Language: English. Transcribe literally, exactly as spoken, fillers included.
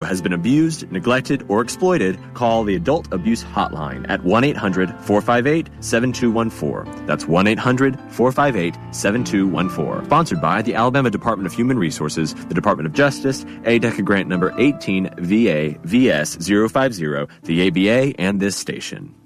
has been abused, neglected, or exploited, call the Adult Abuse Hotline at one eight hundred, four five eight, seven two one four. That's one eight hundred, four five eight, seven two one four. Sponsored by the Alabama Department of Human Resources, the Department of Justice, A D E C A grant number eighteen V A V S zero five zero, the A B A, and this station.